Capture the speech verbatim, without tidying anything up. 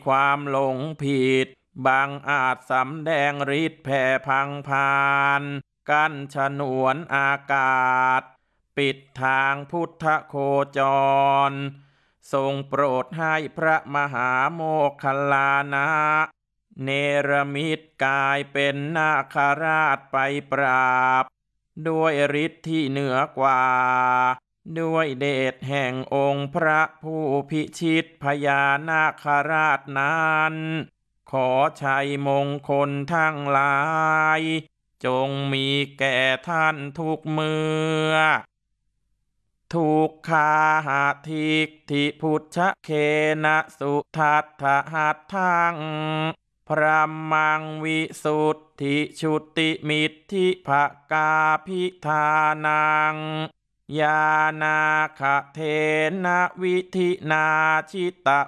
ความหลงผิดบางอาจสำแดงฤทธิ์แผ่พังพานกั้นฉนวนอากาศปิดทางพุทธโคจรทรงโปรดให้พระมหาโมคคัลลานะเนรมิตกายเป็นนาคราชไปปราบด้วยฤทธิ์ที่เหนือกว่าด้วยเดชแห่งองค์พระผู้พิชิตพญานาคราชนั้นขอชัยมงคลทั้งหลายจงมีแก่ท่านทุกเมื่อทุกขาหาทิกทิพุทธเคนะสุทัตถหัตถังพระมังวิสุทธิชุติมิทธิภกาพิธานังยานาคเทนะวิธินาชิต